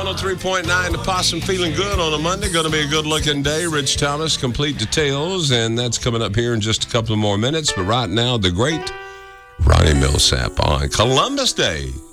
103.9 The Possum, feeling good on a Monday. Going to be a good-looking day. Rich Thomas, complete details, and that's coming up here in just a couple of more minutes. But right now, the great Ronnie Millsap on Columbus Day.